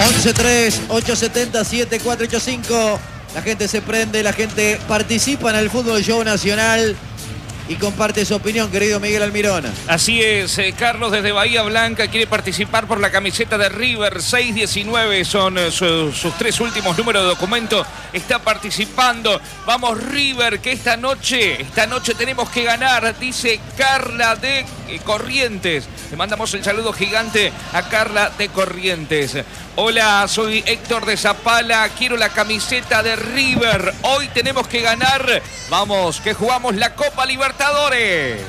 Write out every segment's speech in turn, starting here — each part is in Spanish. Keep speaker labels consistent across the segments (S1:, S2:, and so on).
S1: 11-3-870-7485. La gente se prende, la gente participa en el Fútbol Show Nacional y comparte su opinión, querido Miguel Almirón.
S2: Así es, Carlos desde Bahía Blanca quiere participar por la camiseta de River. 619 son sus tres últimos números de documento. Está participando. Vamos River, que esta noche tenemos que ganar, dice Carla de Corrientes. Le mandamos el saludo gigante a Carla de Corrientes. Hola, soy Héctor de Zapala, quiero la camiseta de River. Hoy tenemos que ganar. Vamos, que jugamos la Copa Libertadores.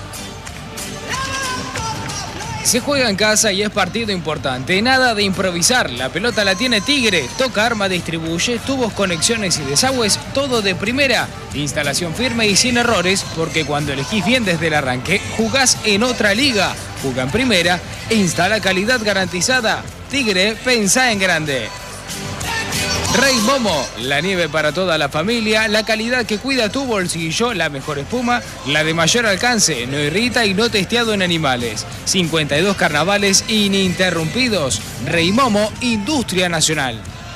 S3: Se juega en casa y es partido importante. Nada de improvisar. La pelota la tiene Tigre. Toca, arma, distribuye, tubos, conexiones y desagües. Todo de primera. Instalación firme y sin errores. Porque cuando elegís bien desde el arranque, jugás en otra liga. Juega en primera e instala calidad garantizada. Tigre, pensá en grande. Rey Momo, la nieve para toda la familia, la calidad que cuida tu bolsillo, la mejor espuma, la de mayor alcance, no irrita y no testeado en animales. 52 carnavales ininterrumpidos. Rey Momo, industria nacional.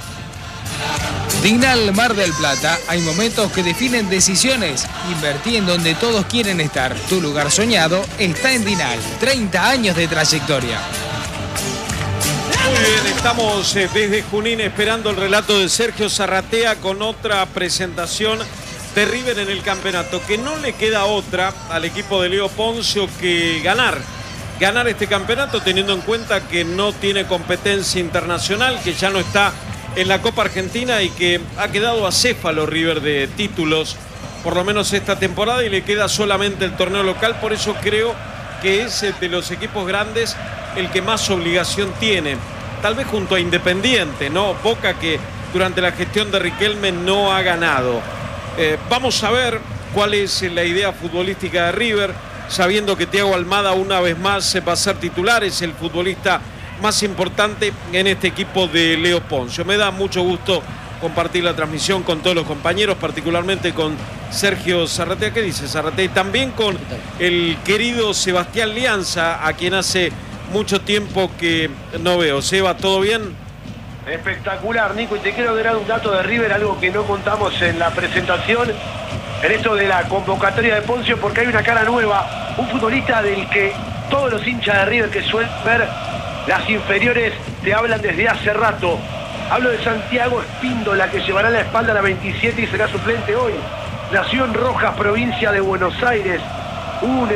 S3: Dignal Mar del Plata, hay momentos que definen decisiones. Invertí en donde todos quieren estar. Tu lugar soñado está en Dinal. 30 años de trayectoria.
S4: Muy bien, estamos desde Junín esperando el relato de Sergio Zarratea con otra presentación de River en el campeonato, que no le queda otra al equipo de Leo Poncio que ganar este campeonato, teniendo en cuenta que no tiene competencia internacional, que ya no está en la Copa Argentina y que ha quedado acéfalo River de títulos, por lo menos esta temporada, y le queda solamente el torneo local. Por eso creo que es de los equipos grandes el que más obligación tiene. Tal vez junto a Independiente, ¿no? Boca, que durante la gestión de Riquelme no ha ganado. Vamos a ver cuál es la idea futbolística de River, sabiendo que Thiago Almada una vez más va a ser titular, es el futbolista más importante en este equipo de Leo Poncio. Me da mucho gusto compartir la transmisión con todos los compañeros, particularmente con Sergio Zarratea. ¿Qué dice Zarratea? Y también con el querido Sebastián Lianza, a quien hace mucho tiempo que no veo. Seba, ¿todo bien?
S5: Espectacular, Nico, y te quiero dar un dato de River, algo que no contamos en la presentación, en esto de la convocatoria de Poncio, porque hay una cara nueva, un futbolista del que todos los hinchas de River que suelen ver las inferiores te hablan desde hace rato. Hablo de Santiago Espíndola, que llevará la espalda a la 27 y será suplente hoy. Nació en Rojas, provincia de Buenos Aires, un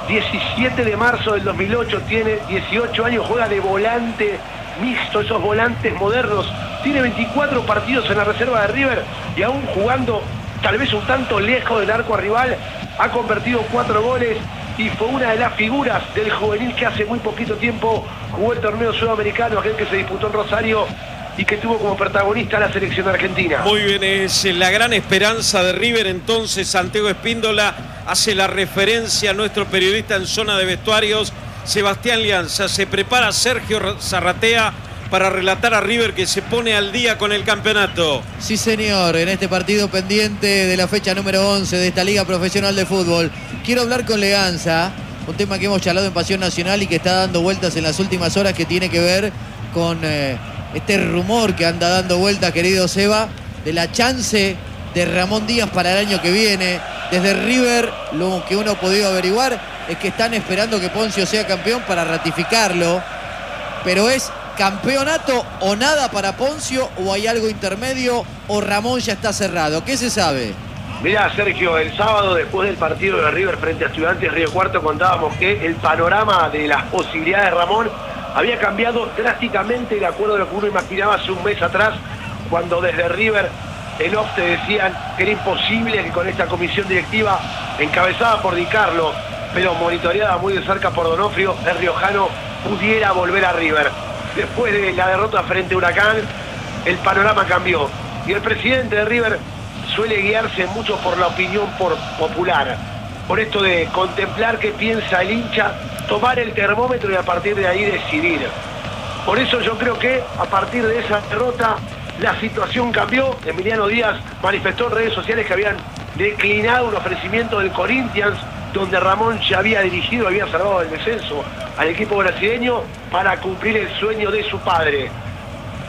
S5: 17 de marzo del 2008, tiene 18 años, juega de volante mixto, esos volantes modernos. Tiene 24 partidos en la reserva de River y aún jugando tal vez un tanto lejos del arco rival, ha convertido 4 goles y fue una de las figuras del juvenil que hace muy poquito tiempo jugó el torneo sudamericano, aquel que se disputó en Rosario y que tuvo como protagonista a la selección argentina.
S4: Muy bien, es la gran esperanza de River. Entonces Santiago Espíndola hace la referencia a nuestro periodista en zona de vestuarios, Sebastián Lianza. Se prepara Sergio Zarratea para relatar a River, que se pone al día con el campeonato.
S1: Sí, señor, en este partido pendiente de la fecha número 11 de esta Liga Profesional de Fútbol. Quiero hablar con Lianza, un tema que hemos charlado en Pasión Nacional y que está dando vueltas en las últimas horas, que tiene que ver con este rumor que anda dando vueltas, querido Seba, de la chance de Ramón Díaz para el año que viene. Desde River, lo que uno ha podido averiguar es que están esperando que Poncio sea campeón para ratificarlo, pero es campeonato o nada para Poncio, o hay algo intermedio, o Ramón ya está cerrado. ¿Qué se sabe?
S5: Mirá, Sergio, el sábado después del partido de River frente a Estudiantes Río Cuarto contábamos que el panorama de las posibilidades de Ramón había cambiado drásticamente de acuerdo a lo que uno imaginaba hace un mes atrás, cuando desde River en off te decían que era imposible que con esta comisión directiva encabezada por Di Carlo, pero monitoreada muy de cerca por Donofrio, el riojano pudiera volver a River. Después de la derrota frente a Huracán, el panorama cambió y el presidente de River suele guiarse mucho por la opinión popular, por esto de contemplar qué piensa el hincha, tomar el termómetro y a partir de ahí decidir. Por eso yo creo que a partir de esa derrota la situación cambió. Emiliano Díaz manifestó en redes sociales que habían declinado un ofrecimiento del Corinthians, donde Ramón ya había dirigido, había salvado el descenso al equipo brasileño para cumplir el sueño de su padre.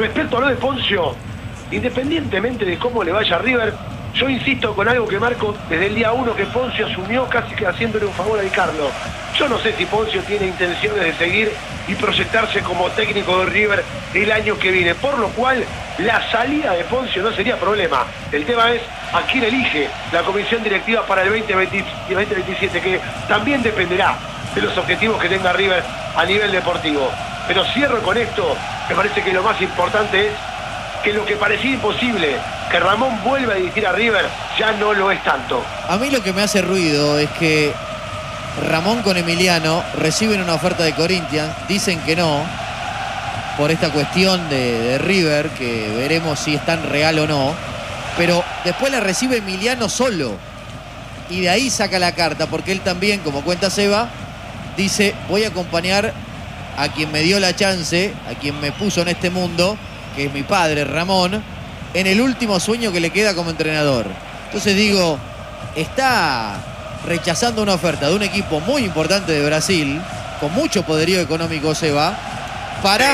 S5: Respecto a lo de Poncio, independientemente de cómo le vaya a River, yo insisto con algo que marco desde el día 1, que Poncio asumió casi que haciéndole un favor a Di Carlo. Yo no sé si Poncio tiene intenciones de seguir y proyectarse como técnico de River el año que viene, por lo cual la salida de Poncio no sería problema. El tema es a quién elige la comisión directiva para el 2027, que también dependerá de los objetivos que tenga River a nivel deportivo. Pero cierro con esto, me parece que lo más importante es que lo que parecía imposible, que Ramón vuelva a dirigir a River, ya no lo es tanto.
S1: A mí lo que me hace ruido es que Ramón con Emiliano reciben una oferta de Corinthians, dicen que no, por esta cuestión de River, que veremos si es tan real o no, pero después la recibe Emiliano solo, y de ahí saca la carta, porque él también, como cuenta Seba, dice, voy a acompañar a quien me dio la chance, a quien me puso en este mundo, que es mi padre, Ramón, en el último sueño que le queda como entrenador. Entonces digo, está rechazando una oferta de un equipo muy importante de Brasil, con mucho poderío económico, Seba, para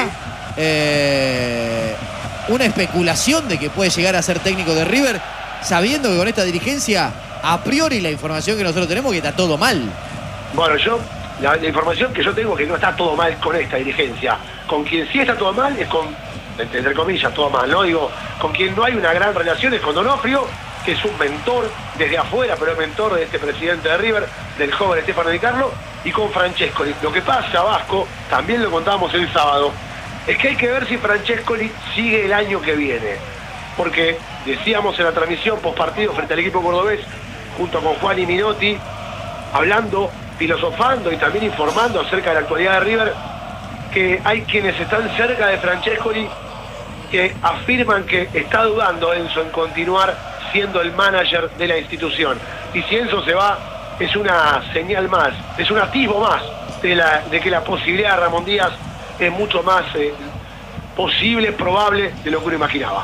S1: una especulación de que puede llegar a ser técnico de River, sabiendo que con esta dirigencia, a priori la información que nosotros tenemos, que está todo mal.
S5: Bueno, la información que yo tengo es que no está todo mal con esta dirigencia. Con quien sí está todo mal es con, entre comillas, todo mal, ¿no? Digo, con quien no hay una gran relación es con Donofrio, que es un mentor desde afuera, pero es mentor de este presidente de River, del joven Stefano Di Carlo, y con Francescoli. Lo que pasa, Vasco, también lo contábamos el sábado, es que hay que ver si Francescoli sigue el año que viene. Porque decíamos en la transmisión postpartido frente al equipo cordobés, junto con Juan y Minotti, hablando, filosofando y también informando acerca de la actualidad de River, que hay quienes están cerca de Francescoli que afirman que está dudando Enzo en continuar siendo el manager de la institución. Y si Enzo se va, es una señal más, es un atisbo más de que la posibilidad de Ramón Díaz es mucho más posible, probable de lo que uno imaginaba.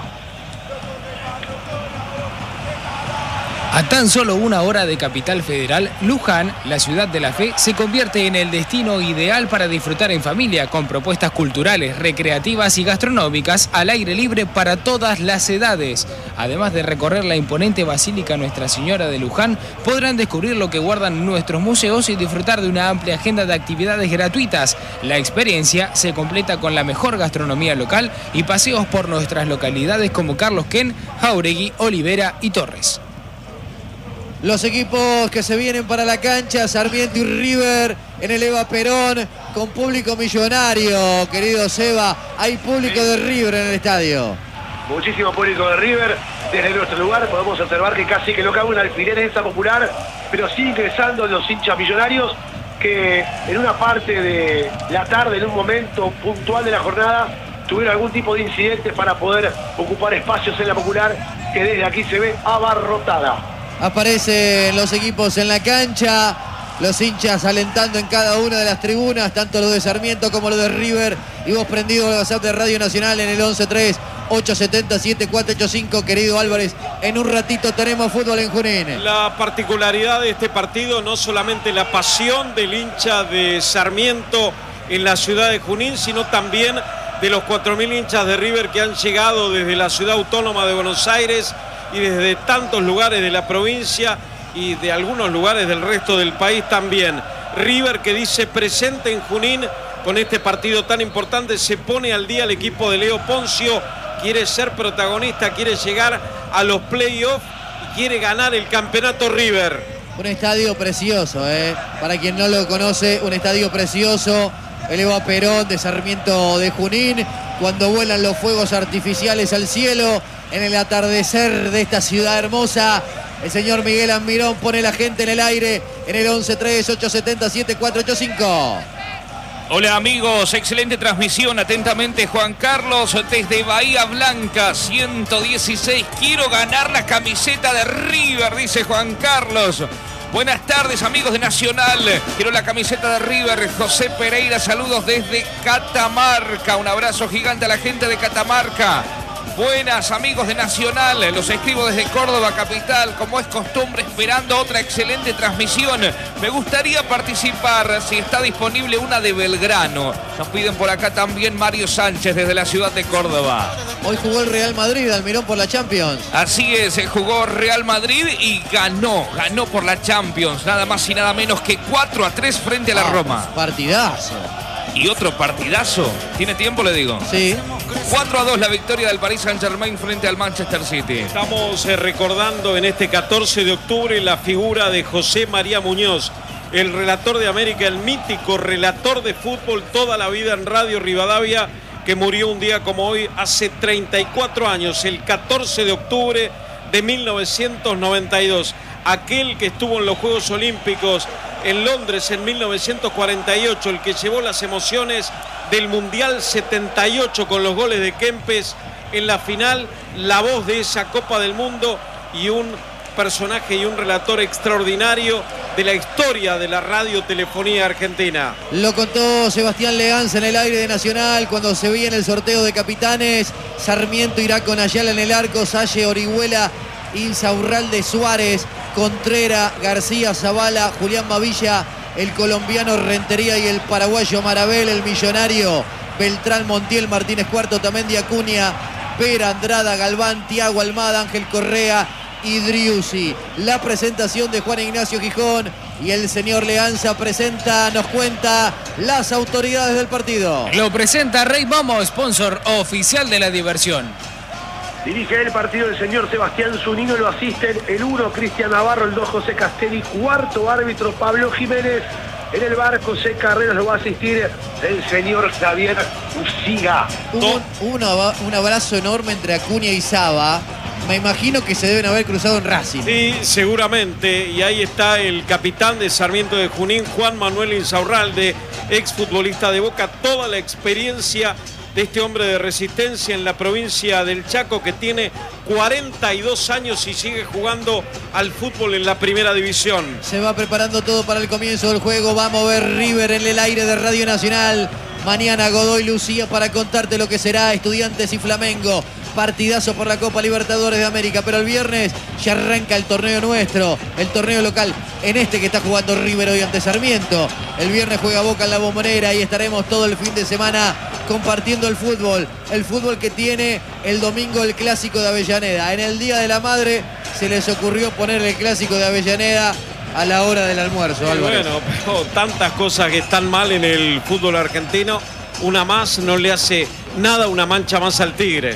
S3: A tan solo 1 hora de Capital Federal, Luján, la ciudad de la fe, se convierte en el destino ideal para disfrutar en familia, con propuestas culturales, recreativas y gastronómicas al aire libre para todas las edades. Además de recorrer la imponente Basílica Nuestra Señora de Luján, podrán descubrir lo que guardan nuestros museos y disfrutar de una amplia agenda de actividades gratuitas. La experiencia se completa con la mejor gastronomía local y paseos por nuestras localidades como Carlos Ken, Jáuregui, Olivera y Torres.
S1: Los equipos que se vienen para la cancha, Sarmiento y River en el Eva Perón, con público millonario, querido Seba. Hay público de River en el estadio.
S5: Muchísimo público de River. Desde nuestro lugar podemos observar que casi que no cabe un alfiler en esa popular, pero sí ingresando los hinchas millonarios que en una parte de la tarde, en un momento puntual de la jornada, tuvieron algún tipo de incidentes para poder ocupar espacios en la popular, que desde aquí se ve abarrotada.
S1: Aparecen los equipos en la cancha, los hinchas alentando en cada una de las tribunas, tanto los de Sarmiento como los de River. Y vos prendido el WhatsApp de Radio Nacional en el 11-3-870-7485. Querido Álvarez, en un ratito tenemos fútbol en Junín.
S4: La particularidad de este partido, no solamente la pasión del hincha de Sarmiento en la ciudad de Junín, sino también de los 4.000 hinchas de River que han llegado desde la ciudad autónoma de Buenos Aires y desde tantos lugares de la provincia y de algunos lugares del resto del país también. River, que dice presente en Junín con este partido tan importante, se pone al día el equipo de Leo Poncio, quiere ser protagonista, quiere llegar a los playoffs y quiere ganar el campeonato River.
S1: Un estadio precioso, para quien no lo conoce, un estadio precioso, el Eva Perón de Sarmiento de Junín, cuando vuelan los fuegos artificiales al cielo, en el atardecer de esta ciudad hermosa. El señor Miguel Almirón pone la gente en el aire en el 11-3-870-7485.
S2: Hola amigos, excelente transmisión. Atentamente Juan Carlos desde Bahía Blanca, 116. Quiero ganar la camiseta de River, dice Juan Carlos. Buenas tardes amigos de Nacional. Quiero la camiseta de River. José Pereira, saludos desde Catamarca. Un abrazo gigante a la gente de Catamarca. Buenas, amigos de Nacional, los escribo desde Córdoba capital, como es costumbre, esperando otra excelente transmisión. Me gustaría participar, si está disponible, una de Belgrano. Nos piden por acá también Mario Sánchez desde la ciudad de Córdoba.
S1: Hoy jugó el Real Madrid, Almirón, por la Champions.
S2: Así es, jugó Real Madrid y ganó por la Champions, nada más y nada menos que 4-3 frente a la Roma.
S1: Partidazo.
S2: Y otro partidazo. ¿Tiene tiempo, le digo?
S1: Sí.
S2: 4-2 la victoria del Paris Saint-Germain frente al Manchester City.
S4: Estamos recordando en este 14 de octubre la figura de José María Muñoz, el relator de América, el mítico relator de fútbol toda la vida en Radio Rivadavia, que murió un día como hoy hace 34 años, el 14 de octubre de 1992. Aquel que estuvo en los Juegos Olímpicos en Londres en 1948, el que llevó las emociones del Mundial 78 con los goles de Kempes en la final, la voz de esa Copa del Mundo y un personaje y un relator extraordinario de la historia de la radiotelefonía argentina.
S1: Lo contó Sebastián Leganza en el aire de Nacional cuando se veía en el sorteo de capitanes. Sarmiento irá con Ayala en el arco, Salle, Orihuela, Insaurralde, Suárez, Contrera, García, Zavala, Julián Mavilla, el colombiano Rentería y el paraguayo Marabel, el millonario Beltrán, Montiel, Martínez Cuarto, Tamendi, Acuña, Pera, Andrada, Galván, Tiago Almada, Ángel Correa y Driussi. La presentación de Juan Ignacio Gijón y el señor Leganza nos cuenta las autoridades del partido.
S3: Lo presenta Rey Momo, sponsor oficial de la diversión.
S5: Dirige el partido el señor Sebastián Zunino, lo asisten el 1 Cristian Navarro, el 2 José Castelli, cuarto árbitro Pablo Jiménez. En el bar José Carreras lo va a asistir el señor Javier Usiga.
S1: Un abrazo enorme entre Acuña y Saba. Me imagino que se deben haber cruzado en Racing.
S4: Sí, seguramente. Y ahí está el capitán de Sarmiento de Junín, Juan Manuel Insaurralde, exfutbolista de Boca. Toda la experiencia de este hombre de Resistencia en la provincia del Chaco, que tiene 42 años y sigue jugando al fútbol en la primera división.
S1: Se va preparando todo para el comienzo del juego. Va a mover River en el aire de Radio Nacional. Mañana Godoy Lucía para contarte lo que será Estudiantes y Flamengo. Partidazo por la Copa Libertadores de América, pero el viernes ya arranca el torneo nuestro, el torneo local, en este que está jugando River hoy ante Sarmiento. El viernes juega Boca en la Bombonera y estaremos todo el fin de semana compartiendo el fútbol que tiene el domingo el Clásico de Avellaneda. En el Día de la Madre se les ocurrió poner el Clásico de Avellaneda a la hora del almuerzo, Álvarez.
S4: Bueno, pero tantas cosas que están mal en el fútbol argentino, una más no le hace nada, una mancha más al Tigre.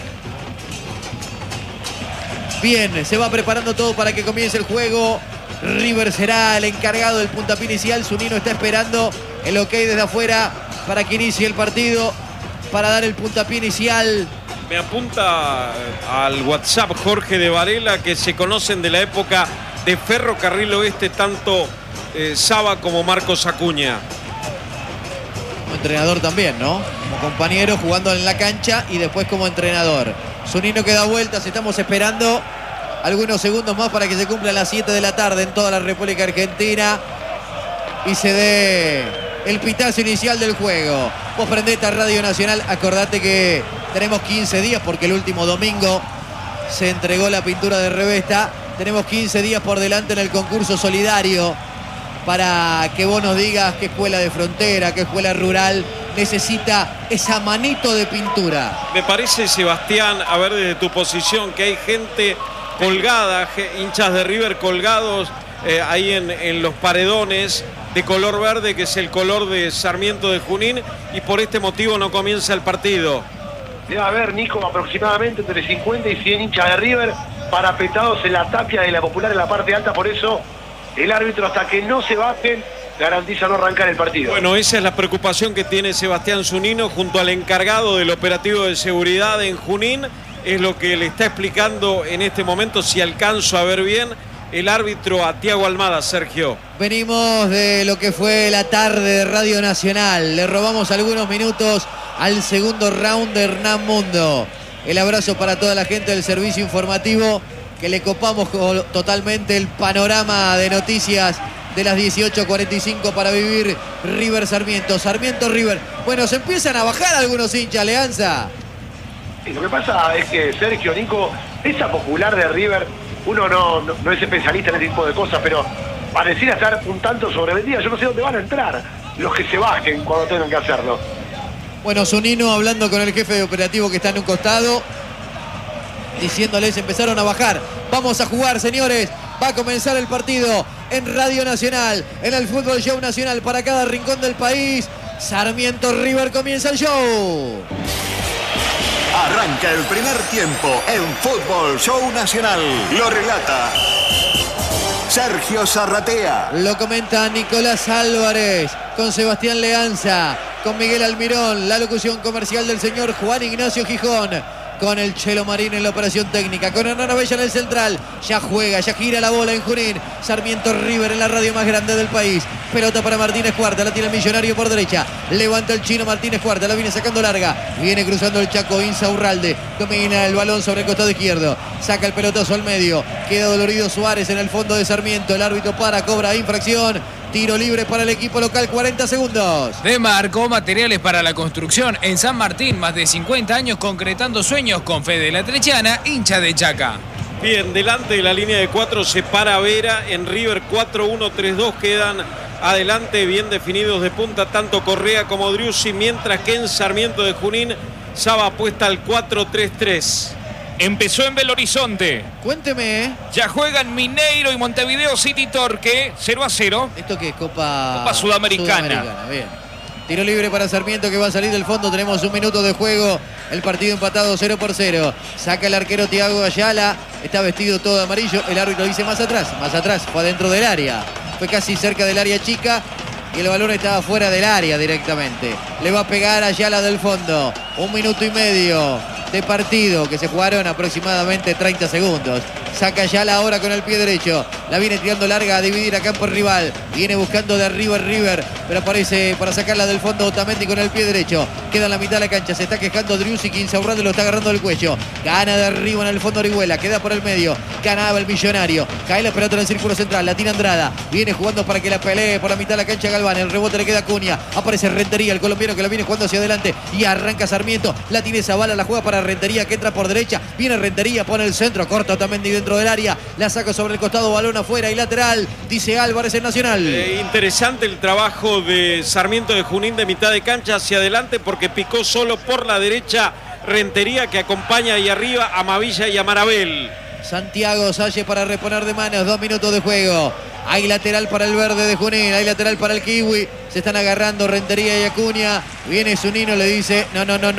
S1: Bien, se va preparando todo para que comience el juego. River será el encargado del puntapié inicial. Zunino está esperando el ok desde afuera para que inicie el partido, para dar el puntapié inicial.
S4: Me apunta al WhatsApp Jorge de Varela, que se conocen de la época de Ferrocarril Oeste, tanto Saba como Marcos Acuña.
S1: Como entrenador también, ¿no? Como compañero jugando en la cancha y después como entrenador. Zunino que da vueltas, estamos esperando algunos segundos más para que se cumplan las 7 de la tarde en toda la República Argentina y se dé el pitazo inicial del juego. Vos prendete a Radio Nacional, acordate que tenemos 15 días porque el último domingo se entregó la pintura de Revesta. Tenemos 15 días por delante en el concurso solidario para que vos nos digas qué escuela de frontera, qué escuela rural necesita esa manito de pintura.
S4: Me parece, Sebastián, a ver desde tu posición, que hay gente colgada, hinchas de River colgados ahí en los paredones de color verde, que es el color de Sarmiento de Junín, y por este motivo no comienza el partido.
S5: Debe haber, Nico, aproximadamente entre 50 y 100 hinchas de River parapetados en la tapia de la Popular en la parte alta, por eso el árbitro, hasta que no se bajen, garantiza no arrancar el partido.
S4: Bueno, esa es la preocupación que tiene Sebastián Zunino junto al encargado del operativo de seguridad en Junín. Es lo que le está explicando en este momento, si alcanzo a ver bien, el árbitro a Tiago Almada, Sergio.
S1: Venimos de lo que fue la tarde de Radio Nacional. Le robamos algunos minutos al segundo round de Hernán Mundo. El abrazo para toda la gente del servicio informativo, que le copamos totalmente el panorama de noticias de las 18:45 para vivir River Sarmiento. Sarmiento River. Bueno, se empiezan a bajar algunos hinchas, Leganza.
S5: Y lo que pasa es que Sergio, Nico, esa popular de River, uno no es especialista en ese tipo de cosas, pero pareciera estar un tanto sobrevendida. Yo no sé dónde van a entrar los que se bajen cuando tengan que hacerlo.
S1: Bueno, Zunino hablando con el jefe de operativo que está en un costado, diciéndoles, empezaron a bajar. Vamos a jugar, señores. Va a comenzar el partido en Radio Nacional, en el Fútbol Show Nacional para cada rincón del país. Sarmiento River, comienza el show.
S6: Arranca el primer tiempo en Fútbol Show Nacional. Lo relata Sergio Zarratea.
S1: Lo comenta Nicolás Álvarez con Sebastián Leanza, con Miguel Almirón. La locución comercial del señor Juan Ignacio Gijón, con el Chelo Marín en la operación técnica, con Hernán Abella en el central. Ya juega, ya gira la bola en Junín. Sarmiento River en la radio más grande del país. Pelota para Martínez Cuarta, la tiene el Millonario por derecha. Levanta el chino Martínez Cuarta, la viene sacando larga. Viene cruzando el Chaco Insaurralde. Domina el balón sobre el costado izquierdo. Saca el pelotazo al medio. Queda dolorido Suárez en el fondo de Sarmiento. El árbitro para, cobra infracción. Tiro libre para el equipo local, 40 segundos.
S3: Demarco, materiales para la construcción. En San Martín, más de 50 años concretando sueños con Fede Latrechana, hincha de Chaca.
S4: Bien, delante de la línea de 4 se para Vera. En River 4-1-3-2 quedan adelante bien definidos de punta tanto Correa como Driussi, mientras que en Sarmiento de Junín Saba apuesta al 4-3-3.
S2: Empezó en Belo Horizonte.
S1: Cuénteme.
S2: Ya juegan Mineiro y Montevideo City Torque, 0-0.
S1: ¿Esto qué es? Copa
S2: Sudamericana.
S1: Bien. Tiro libre para Sarmiento que va a salir del fondo. Tenemos un minuto de juego. El partido empatado 0-0. Saca el arquero Thiago Ayala. Está vestido todo de amarillo. El árbitro dice más atrás. Más atrás. Fue adentro del área. Fue casi cerca del área chica. Y el balón estaba fuera del área directamente. Le va a pegar Ayala del fondo. 1 minuto y medio de partido que se jugaron aproximadamente 30 segundos. Saca Ayala ahora con el pie derecho. La viene tirando larga a dividir a campo rival. Viene buscando de arriba River, pero aparece para sacarla del fondo Otamendi con el pie derecho. Queda en la mitad de la cancha. Se está quejando Driussi, que Insaurralde lo está agarrando del cuello. Gana de arriba en el fondo Orihuela. Queda por el medio. Ganaba el Millonario. Cae la pelota en el círculo central. La tira Andrada. Viene jugando para que la pelee por la mitad de la cancha Galván. El rebote le queda a Cunha. Aparece Rentería, el colombiano que la viene jugando hacia adelante. Y arranca Sarmiento. La tiene Zavala, la juega para Rentería, que entra por derecha. Viene Rentería, pone el centro. Corta Otamendi dentro del área. La saca sobre el costado, balón afuera y lateral. Dice Álvarez en Nacional.
S4: Interesante el trabajo de Sarmiento de Junín de mitad de cancha hacia adelante, porque picó solo por la derecha Rentería, que acompaña ahí arriba a Mavilla y a Marabel.
S1: Santiago Salle para reponer de manos. 2 minutos de juego. Hay lateral para el verde de Junín. Hay lateral para el Kiwi. Se están agarrando Rentería y Acuña. Viene Zunino, le dice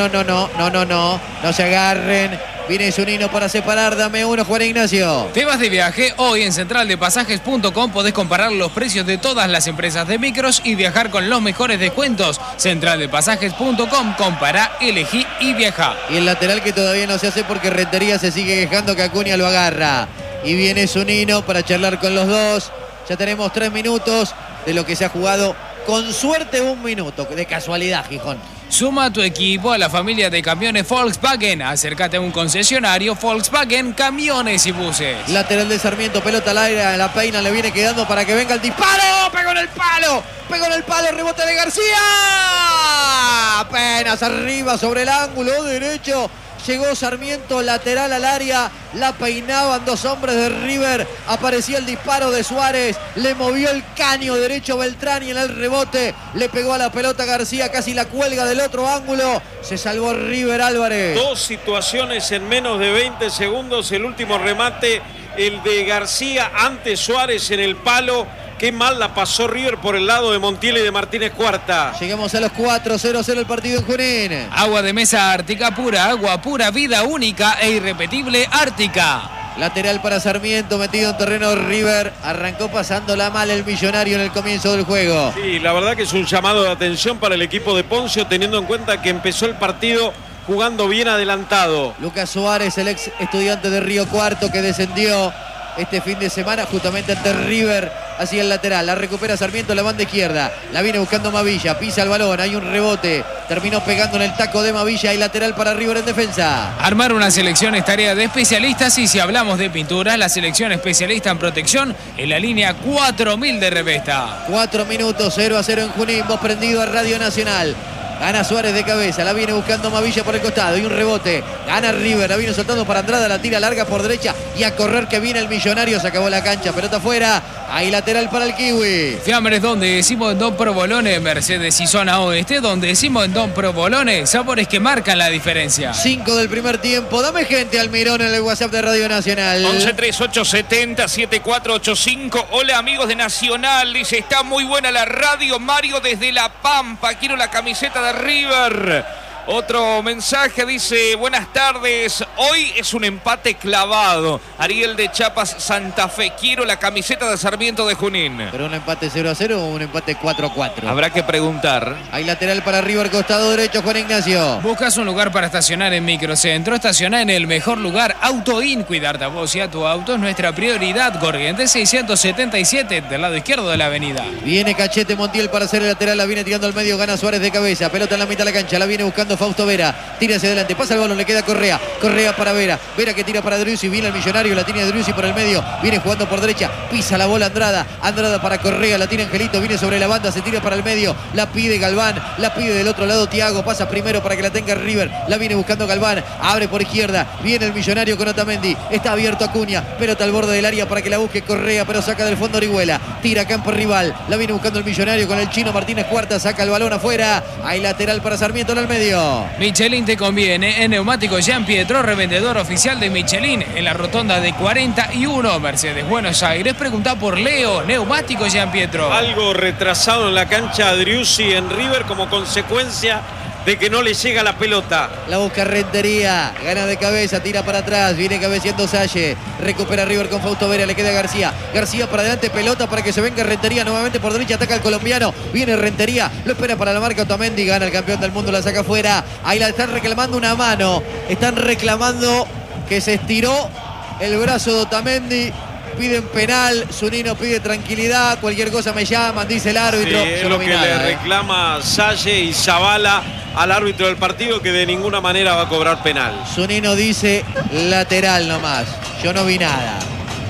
S1: no se agarren. Viene Zunino para separar. Dame uno, Juan Ignacio.
S3: ¿Te vas de viaje? Hoy en centraldepasajes.com podés comparar los precios de todas las empresas de micros y viajar con los mejores descuentos. Centraldepasajes.com, compará, elegí y viajá.
S1: Y el lateral que todavía no se hace porque Rentería se sigue quejando que Acuña lo agarra. Y viene Zunino para charlar con los dos. Ya tenemos 3 minutos de lo que se ha jugado. Con suerte 1 minuto, de casualidad, Gijón.
S3: Suma a tu equipo a la familia de camiones Volkswagen. Acércate a un concesionario Volkswagen, camiones y buses.
S1: Lateral de Sarmiento, pelota al aire, la peina, le viene quedando para que venga el disparo. Pegó en el palo, rebote de García. Apenas arriba sobre el ángulo derecho. Llegó Sarmiento, lateral al área, la peinaban 2 hombres de River, aparecía el disparo de Suárez, le movió el caño derecho Beltrán y en el rebote le pegó a la pelota García, casi la cuelga del otro ángulo, se salvó River. Álvarez.
S4: 2 situaciones en menos de 20 segundos, el último remate, el de García ante Suárez en el palo. Qué mal la pasó River por el lado de Montiel y de Martínez Cuarta.
S1: Llegamos a los 4-0-0 el partido en Junín.
S3: Agua de mesa Ártica pura, agua pura, vida única e irrepetible Ártica.
S1: Lateral para Sarmiento, metido en terreno River. Arrancó pasándola mal el Millonario en el comienzo del juego.
S4: Sí, la verdad que es un llamado de atención para el equipo de Poncio, teniendo en cuenta que empezó el partido jugando bien adelantado.
S1: Lucas Suárez, el ex estudiante de Río Cuarto que descendió este fin de semana justamente ante River, hacia el lateral. La recupera Sarmiento, la banda izquierda. La viene buscando Mavilla, pisa el balón, hay un rebote. Terminó pegando en el taco de Mavilla y lateral para River en defensa.
S3: Armar una selección es tarea de especialistas y si hablamos de pinturas, la selección especialista en protección en la línea 4000 de Revesta.
S1: 4 minutos, 0-0 en Junín. Vos prendido a Radio Nacional. Gana Suárez de cabeza. La viene buscando Mavilla por el costado. Y un rebote. Gana River. La viene soltando para Andrada. La tira larga por derecha. Y a correr que viene el Millonario. Se acabó la cancha. Pelota afuera. Hay lateral para el Kiwi.
S3: Fiambres donde decimos en Don Provolone, Mercedes y zona oeste, donde decimos en Don Provolone, sabores que marcan la diferencia.
S1: 5 del primer tiempo. Dame gente, Almirón, en el WhatsApp de Radio Nacional.
S2: 1138707485. Hola amigos de Nacional. Dice, está muy buena la radio. Mario desde La Pampa. Quiero la camiseta de River. Otro mensaje dice, buenas tardes, hoy es un empate clavado. Ariel de Chiapas, Santa Fe, quiero la camiseta de Sarmiento de Junín.
S1: ¿Pero un empate 0-0 o un empate 4-4?
S2: Habrá que preguntar.
S1: Hay lateral para River, costado derecho, Juan Ignacio.
S3: Buscas un lugar para estacionar en Microcentro, estaciona en el mejor lugar, AutoIn. Cuidarte a vos y a tu auto es nuestra prioridad. Corrientes 677, del lado izquierdo de la avenida.
S1: Viene Cachete Montiel para hacer el lateral, la viene tirando al medio, gana Suárez de cabeza. Pelota en la mitad de la cancha, la viene buscando Fausto Vera, tira hacia adelante, pasa el balón, le queda Correa, Correa para Vera, Vera que tira para Driussi, viene el Millonario, la tiene Driussi por el medio, viene jugando por derecha, pisa la bola Andrada, Andrada para Correa, la tiene Angelito, viene sobre la banda, se tira para el medio, la pide Galván, la pide del otro lado Thiago, pasa primero para que la tenga River, la viene buscando Galván, abre por izquierda, viene el Millonario con Otamendi, está abierto Acuña, pelota al borde del área para que la busque Correa, pero saca del fondo Orihuela, tira campo rival, la viene buscando el Millonario con el chino Martínez Cuarta, saca el balón afuera, hay lateral para Sarmiento en el medio.
S3: Michelin te conviene, en Neumáticos Jean Pietro, revendedor oficial de Michelin, en la rotonda de 41, Mercedes, Buenos Aires. Pregunta por Leo, Neumáticos Jean Pietro.
S4: Algo retrasado en la cancha Driussi en River como consecuencia de que no le llega la pelota.
S1: La busca Rentería, gana de cabeza, tira para atrás, viene cabeceando Salle, recupera River con Fausto Vera, le queda García, García para adelante, pelota para que se venga Rentería nuevamente por derecha, ataca al colombiano, viene Rentería, lo espera para la marca Otamendi, gana el campeón del mundo, la saca afuera, ahí la están reclamando una mano, están reclamando que se estiró el brazo de Otamendi. Piden penal, Zunino pide tranquilidad, cualquier cosa me llaman, dice el árbitro.
S4: Sí, es lo que le reclama Salle y Zavala al árbitro del partido, que de ninguna manera va a cobrar penal.
S1: Zunino dice lateral nomás, yo no vi nada.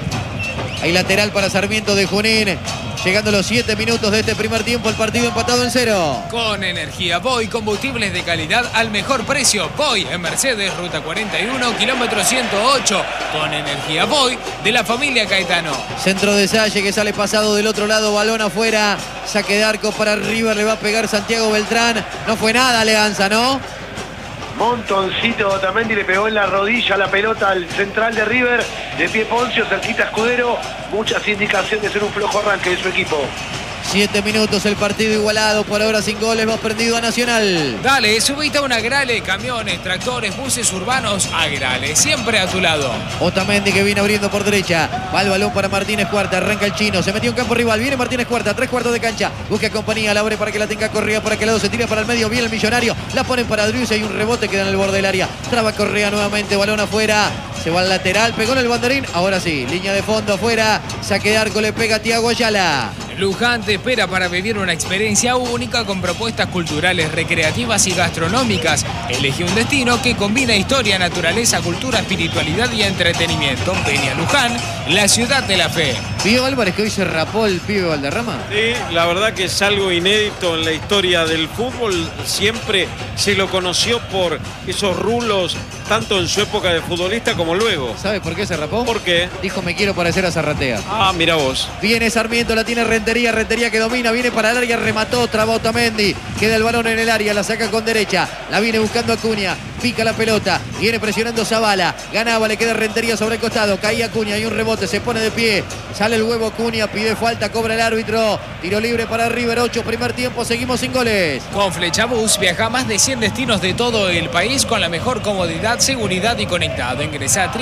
S1: Hay lateral para Sarmiento de Junín. Llegando los 7 minutos de este primer tiempo, el partido empatado en 0.
S3: Con energía Voy, combustibles de calidad al mejor precio. Voy en Mercedes, ruta 41, kilómetro 108. Con energía Voy de la familia Caetano.
S1: Centro de Salle que sale pasado del otro lado, balón afuera. Saque de arco para River, le va a pegar Santiago Beltrán. No fue nada, Leanza, ¿no?
S5: Montoncito Otamendi le pegó en la rodilla la pelota al central de River, de pie Poncio, cerquita Escudero, muchas indicaciones en un flojo arranque de su equipo.
S1: 7 minutos, el partido igualado, por ahora sin goles, va perdido a Nacional.
S3: Dale, subite a una Agrale, camiones, tractores, buses urbanos, Agrale, siempre a tu lado.
S1: Otamendi que viene abriendo por derecha, va el balón para Martínez Cuarta, arranca el chino, se metió en campo rival, viene Martínez Cuarta, 3/4 de cancha, busca compañía, la abre para que la tenga Correa por aquel lado, se tira para el medio, viene el Millonario, la ponen para Driussi, hay un rebote, queda en el borde del área, traba Correa nuevamente, balón afuera, se va al lateral, pegó en el banderín, ahora sí, línea de fondo afuera, saque de arco, le pega Thiago Ayala.
S3: Luján te espera para vivir una experiencia única con propuestas culturales, recreativas y gastronómicas. Elige un destino que combina historia, naturaleza, cultura, espiritualidad y entretenimiento. Ven a Luján, la ciudad de la fe.
S1: ¿Vio Álvarez que hoy se rapó el pibe Valderrama?
S4: Sí, la verdad que es algo inédito en la historia del fútbol. Siempre se lo conoció por esos rulos, tanto en su época de futbolista como luego.
S1: ¿Sabes por qué se rapó?
S4: ¿Por qué?
S1: Dijo, me quiero parecer a Zarratea.
S4: Ah, mira vos.
S1: Viene Sarmiento, la tiene Rentería, Rentería que domina, viene para el área, remató, trabó Otamendi, queda el balón en el área, la saca con derecha, la viene buscando Acuña, pica la pelota, viene presionando Zavala, ganaba, le queda Rentería sobre el costado, caía Acuña, hay un rebote, se pone de pie, sale el huevo Acuña, pide falta, cobra el árbitro, tiro libre para River, 8, primer tiempo, seguimos sin goles.
S3: Con Flechabús viaja a más de 100 destinos de todo el país con la mejor comodidad, seguridad y conectado. Ingresa a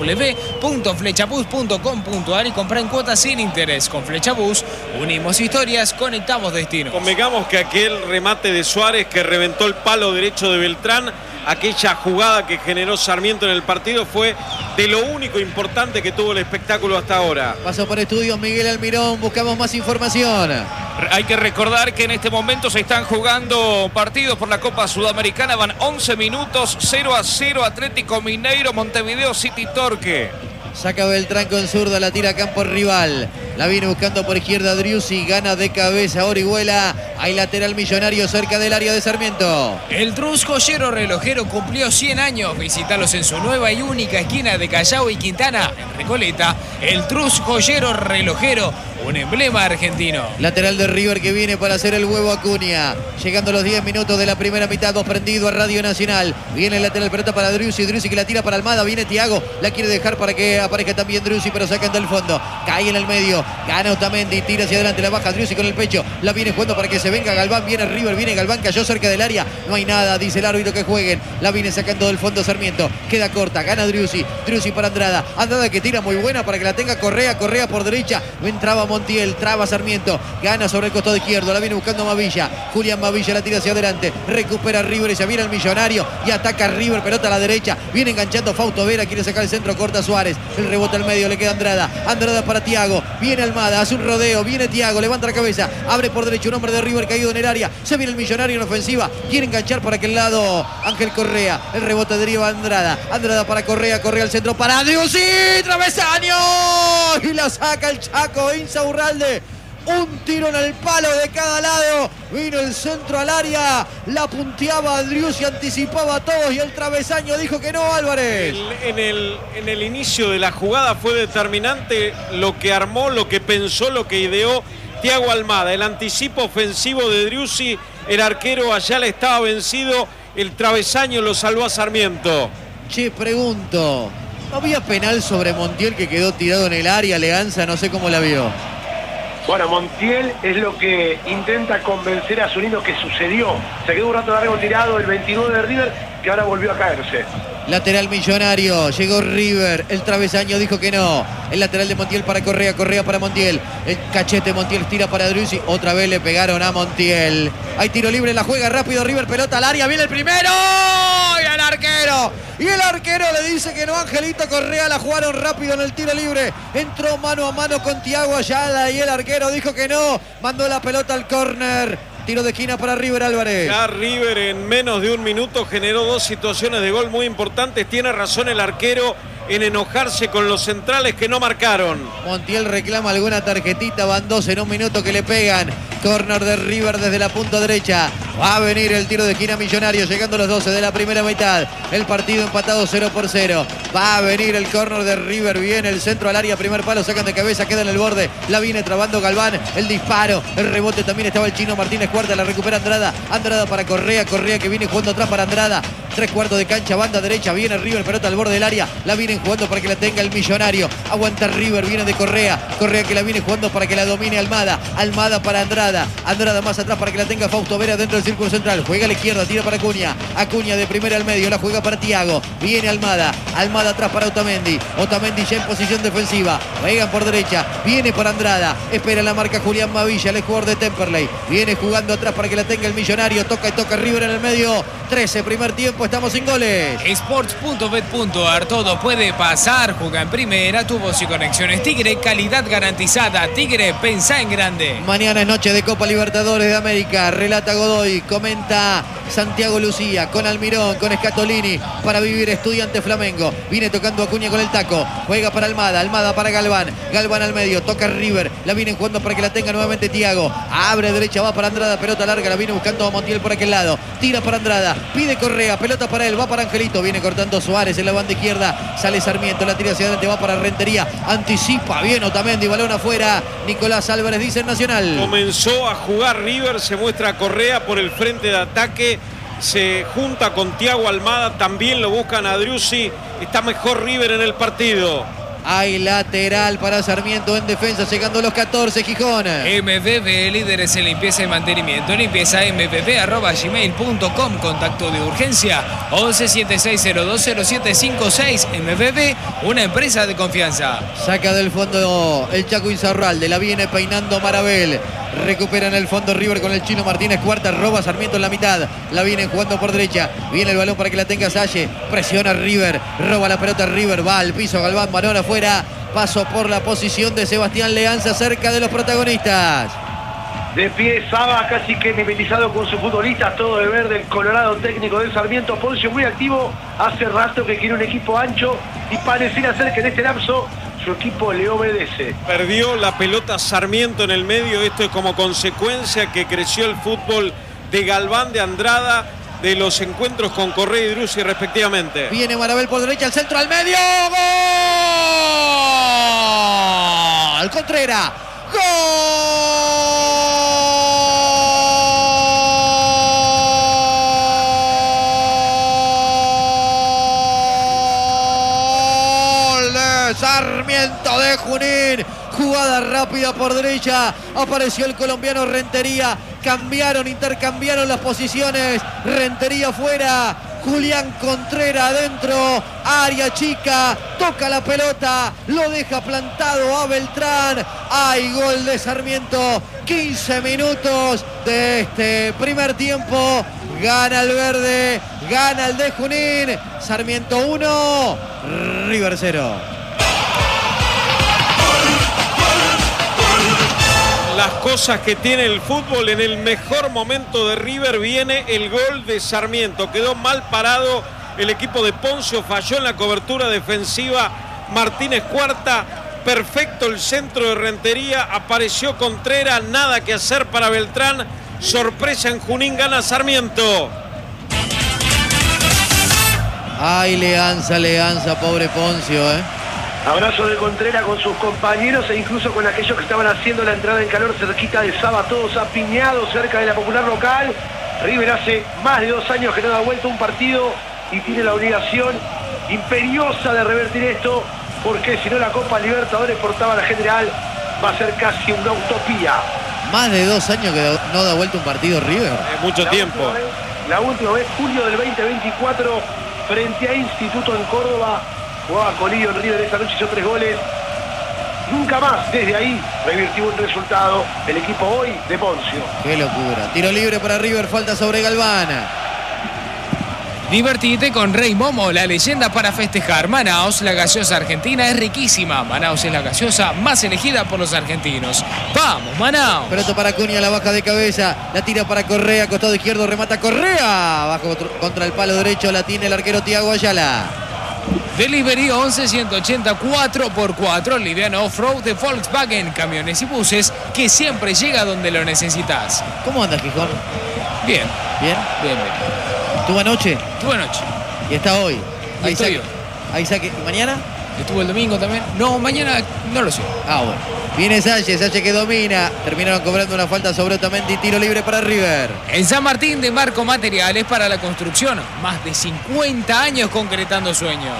S3: www.flechabus.com.ar y compra en cuotas sin interés. Con Flechabús unimos historias, conectamos destinos.
S4: Convengamos que aquel remate de Suárez que reventó el palo derecho de Beltrán, aquella jugada que generó Sarmiento en el partido, fue de lo único importante que tuvo el espectáculo hasta ahora.
S1: Pasó por estudios Miguel Almirón, buscamos más información.
S2: Hay que recordar que en este momento se están jugando partidos por la Copa Sudamericana, van 11 minutos, 0-0 Atlético Mineiro, Montevideo City Torque.
S1: Saca Beltrán con zurda, la tira a campo rival. La viene buscando por izquierda Driussi, gana de cabeza Orihuela. Hay lateral Millonario cerca del área de Sarmiento.
S3: El Trus Joyero Relojero cumplió 100 años. Visítalos en su nueva y única esquina de Callao y Quintana, en Recoleta. El Trus Joyero Relojero, un emblema argentino.
S1: Lateral de River que viene para hacer el huevo Acuña. Llegando a los 10 minutos de la primera mitad, vos prendido a Radio Nacional. Viene el lateral pelota para Driussi. Driussi que la tira para Almada. Viene Thiago. La quiere dejar para que aparezca también Driussi, pero sacando el fondo. Cae en el medio. Gana Otamendi. Tira hacia adelante. La baja Driussi con el pecho. La viene jugando para que se venga Galván. Viene River. Viene Galván. Cayó cerca del área. No hay nada. Dice el árbitro que jueguen. La viene sacando del fondo Sarmiento. Queda corta. Gana Driussi. Driussi para Andrada. Andrada que tira muy buena para que la tenga Correa. Correa por derecha. No entraba Montiel. Traba Sarmiento. Gana sobre el costado izquierdo. La viene buscando Mavilla. Julián Mavilla la tira hacia adelante. Recupera River y se viene el Millonario. Y ataca River. Pelota a la derecha. Viene enganchando Fausto Vera. Quiere sacar el centro. Corta Suárez. El rebote al medio. Le queda Andrada. Andrada para Thiago. Viene Almada. Hace un rodeo. Viene Thiago. Levanta la cabeza. Abre por derecho. Un hombre de River caído en el área. Se viene el Millonario en ofensiva. Quiere enganchar para aquel lado Ángel Correa. El rebote deriva a Andrada. Andrada para Correa. Correa al centro para Driussi. Travesaño. Y la saca el Chaco Insaurralde. Un tiro en el palo de cada lado. Vino el centro al área. La punteaba Driussi, anticipaba a todos y el travesaño dijo que no, Álvarez.
S4: En el inicio de la jugada fue determinante lo que armó, lo que pensó, lo que ideó Thiago Almada. El anticipo ofensivo de Driussi. El arquero allá le estaba vencido. El travesaño lo salvó a Sarmiento.
S1: Che, pregunto. ¿No había penal sobre Montiel que quedó tirado en el área? Leganza, no sé cómo la vio.
S5: Bueno, Montiel es lo que intenta convencer a Zunino que sucedió. Se quedó un rato largo tirado el 29 de River, que ahora volvió a caerse.
S1: Lateral Millonario, llegó River, el travesaño dijo que no. El lateral de Montiel para Correa, Correa para Montiel. El cachete Montiel tira para Driussi. Otra vez le pegaron a Montiel. Hay tiro libre, la juega rápido River, pelota al área, viene el primero. Y el arquero. Y el arquero le dice que no, Angelito Correa. La jugaron rápido en el tiro libre. Entró mano a mano con Thiago Ayala y el arquero dijo que no. Mandó la pelota al córner. Tiro de esquina para River, Álvarez.
S4: Ya River en menos de un minuto generó dos situaciones de gol muy importantes. Tiene razón el arquero en enojarse con los centrales que no marcaron.
S1: Montiel reclama alguna tarjetita, van dos en un minuto que le pegan. Córner de River desde la punta derecha. Va a venir el tiro de esquina Millonario, llegando a los 12 de la primera mitad. El partido empatado 0-0. Va a venir el córner de River, viene el centro al área, primer palo, sacan de cabeza, queda en el borde. La viene trabando Galván, el disparo, el rebote también estaba el chino Martínez Cuarta, la recupera Andrada. Andrada para Correa, Correa que viene jugando atrás para Andrada. 3/4 de cancha, banda derecha, viene River, pelota al borde del área. La vienen jugando para que la tenga el Millonario. Aguanta River, viene de Correa. Correa que la viene jugando para que la domine Almada. Almada para Andrada. Andrada más atrás para que la tenga Fausto Vera dentro del círculo central. Juega a la izquierda, tira para Acuña. Acuña de primera al medio, la juega para Thiago. Viene Almada. Almada atrás para Otamendi. Otamendi ya en posición defensiva. Juegan por derecha. Viene para Andrada. Espera la marca Julián Mavilla, el jugador de Temperley. Viene jugando atrás para que la tenga el Millonario. Toca y toca River en el medio. 13 primer tiempo, estamos sin goles.
S3: Sports.bet.ar, todo puede pasar. Juega en primera, tu voz y conexiones Tigre, calidad garantizada. Tigre, pensá en grande.
S1: Mañana es noche de Copa Libertadores de América. Relata Godoy, comenta Santiago Lucía, con Almirón, con Scatolini, para vivir Estudiante Flamengo. Viene tocando Acuña con el taco. Juega para Almada, Almada para Galván. Galván al medio, toca River. La vienen jugando para que la tenga nuevamente Thiago. Abre derecha, va para Andrada, pelota larga, la viene buscando a Montiel por aquel lado. Tira para Andrada, pide Correa, pelota para él, va para Angelito. Viene cortando Suárez en la banda izquierda. Sale Sarmiento, la tira hacia adelante, va para Rentería. Anticipa bien Otamendi, balón afuera. Nicolás Álvarez dice el Nacional.
S4: Comenzó a jugar River, se muestra Correa por el frente de ataque. Se junta con Thiago Almada, también lo buscan a Driussi. Está mejor River en el partido.
S1: Hay lateral para Sarmiento en defensa, llegando a los 14, Gijón.
S3: MBB, líderes en limpieza y mantenimiento. Limpieza mbb@gmail.com. Contacto de urgencia 1176020756. MBB, una empresa de confianza.
S1: Saca del fondo el Chaco Insaurralde, la viene peinando Marabel. Recupera en el fondo River con el chino Martínez Cuarta, roba Sarmiento en la mitad. La vienen jugando por derecha. Viene el balón para que la tenga Salle. Presiona River, roba la pelota River, va al piso Galván, balón afuera. Paso por la posición de Sebastián Leanza cerca de los protagonistas.
S5: De pie Saba, casi que mimetizado con sus futbolistas, todo de verde, el colorado técnico del Sarmiento. Poncio muy activo, hace rato que quiere un equipo ancho y pareciera ser que en este lapso su equipo le obedece.
S4: Perdió la pelota Sarmiento en el medio, esto es como consecuencia que creció el fútbol de Galván, de Andrada, de los encuentros con Correa y Drusi respectivamente.
S1: Viene Marabel por derecha, el centro al medio. ¡Gol! Contreras. ¡Gol! De Sarmiento de Junín. Jugada rápida por derecha. Apareció el colombiano Rentería. Intercambiaron las posiciones. Rentería fuera. Julián Contreras adentro, área chica, toca la pelota, lo deja plantado a Beltrán. Hay gol de Sarmiento, 15 minutos de este primer tiempo. Gana el verde, gana el de Junín. Sarmiento 1, River 0.
S4: Las cosas que tiene el fútbol, en el mejor momento de River viene el gol de Sarmiento. Quedó mal parado el equipo de Poncio, falló en la cobertura defensiva Martínez Cuarta. Perfecto el centro de Rentería, apareció Contreras, nada que hacer para Beltrán. Sorpresa en Junín, gana Sarmiento.
S1: Ay, Leanza, pobre Poncio,
S5: Abrazo de Contreras con sus compañeros e incluso con aquellos que estaban haciendo la entrada en calor cerquita de Saba, todos apiñados cerca de la popular local. River hace más de 2 años que no da vuelta un partido y tiene la obligación imperiosa de revertir esto, porque si no la Copa Libertadores por tabla general va a ser casi una utopía.
S1: Más de 2 años que no da vuelta un partido River.
S4: Mucho tiempo.
S5: La última vez, julio del 2024, frente a Instituto en Córdoba. Jugaba Colillo en River esa noche, hizo 3 goles. Nunca más desde ahí revirtió un resultado el equipo hoy de Poncio.
S1: Qué locura. Tiro libre para River, falta sobre Galván.
S3: Divertite con Rey Momo, la leyenda para festejar. Manaos, la gaseosa argentina es riquísima. Manaos es la gaseosa más elegida por los argentinos. ¡Vamos, Manaos!
S1: Pelota para Acuña, la baja de cabeza. La tira para Correa, costado izquierdo, remata Correa. Bajo contra el palo derecho, la tiene el arquero Thiago Ayala.
S3: Delivery 11-180 4x4, liviano off-road de Volkswagen, camiones y buses, que siempre llega donde lo necesitas.
S1: ¿Cómo andas, Gijón?
S3: Bien.
S1: ¿Bien?
S3: Bien.
S1: ¿Estuvo anoche?
S3: Estuvo anoche.
S1: ¿Y está hoy?
S3: Y estoy hoy.
S1: Ahí saque. ¿Y mañana?
S3: Estuvo el domingo también. No, mañana no lo sé.
S1: Ah, bueno. Viene Sánchez que domina. Terminaron cobrando una falta sobre Otamendi. Tiro libre para River.
S3: En San Martín de Marco Materiales para la construcción. Más de 50 años concretando sueños.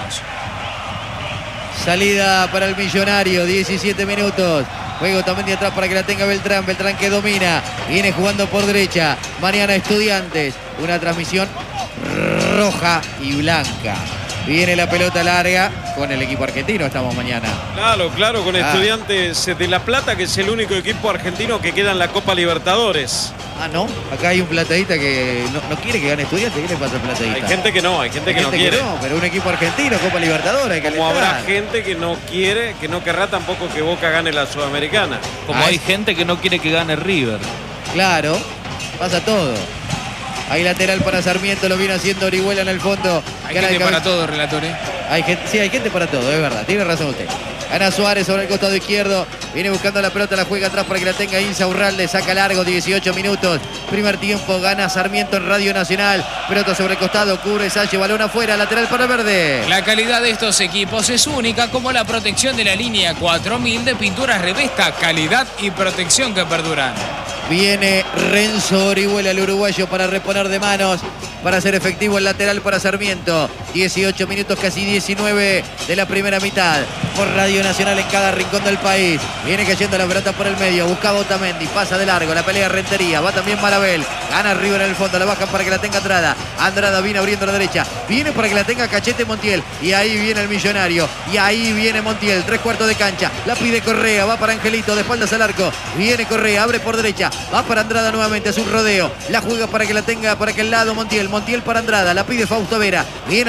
S1: Salida para el Millonario. 17 minutos. Juego Otamendi atrás para que la tenga Beltrán. Beltrán que domina. Viene jugando por derecha. Mañana Estudiantes. Una transmisión roja y blanca. Viene la pelota larga con el equipo argentino, estamos mañana.
S4: Claro, con Estudiantes de La Plata, que es el único equipo argentino que queda en la Copa Libertadores.
S1: Ah, ¿no? Acá hay un platadita que no quiere que gane Estudiantes. ¿Qué le pasa al platadita?
S4: Hay gente que no, hay gente que no quiere.
S1: No, pero un equipo argentino, Copa Libertadores.
S4: Como habrá gente que no quiere, que no querrá tampoco que Boca gane la Sudamericana.
S2: Como hay gente que no quiere que gane River.
S1: Claro, pasa todo. Hay lateral para Sarmiento, lo viene haciendo Orihuela en el fondo.
S3: Hay gente para todo, relator,
S1: hay gente para todo, es verdad, tiene razón usted. Gana Suárez sobre el costado izquierdo. Viene buscando la pelota, la juega atrás para que la tenga Insaurralde. Saca largo, 18 minutos. Primer tiempo, gana Sarmiento en Radio Nacional. Pelota sobre el costado, cubre Salle, balón afuera, lateral para Verde.
S3: La calidad de estos equipos es única, como la protección de la línea 4000 de Pinturas Revesta. Calidad y protección que perduran.
S1: Viene Renzo Orihuela, el uruguayo, para reponer de manos, para hacer efectivo el lateral para Sarmiento. 18 minutos, casi 19 de la primera mitad. Por Radio Nacional en cada rincón del país. Viene cayendo la pelota por el medio. Buscaba Otamendi, pasa de largo. La pelea Rentería. Va también Marabel. Gana River en el fondo. La bajan para que la tenga Andrada. Andrada viene abriendo la derecha. Viene para que la tenga Cachete Montiel. Y ahí viene el Millonario. Y ahí viene Montiel. 3/4 de cancha. La pide Correa. Va para Angelito. De espaldas al arco. Viene Correa. Abre por derecha. Va para Andrada nuevamente. Es un rodeo. La juega para que la tenga por aquel lado Montiel. Montiel para Andrada. La pide Fausto Vera. Viene Andrada.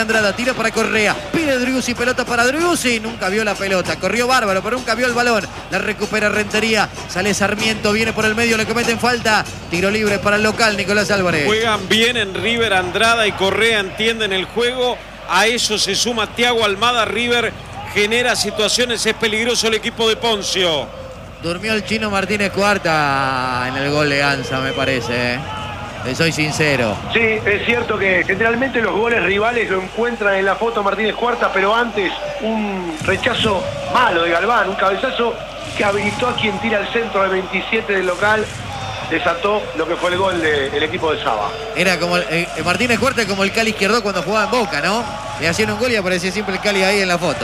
S1: Andrada, tira para Correa, pide Driussi, pelota para Driussi, nunca vio la pelota, corrió bárbaro, pero nunca vio el balón, la recupera Rentería, sale Sarmiento, viene por el medio, le cometen falta, tiro libre para el local, Nicolás Álvarez.
S4: Juegan bien en River, Andrada y Correa entienden el juego, a eso se suma Thiago Almada. River genera situaciones, es peligroso el equipo de Poncio.
S1: Durmió el chino Martínez Cuarta en el gol de Anza, me parece, Le soy sincero.
S5: Sí, es cierto que generalmente los goles rivales lo encuentran en la foto Martínez Cuarta, pero antes un rechazo malo de Galván, un cabezazo que habilitó a quien tira el centro del 27 del local, desató lo que fue el gol del equipo de Saba.
S1: Era como Martínez Cuarta como el Cali Izquierdo cuando jugaba en Boca, ¿no? Le hacían un gol y aparecía siempre el Cali ahí en la foto.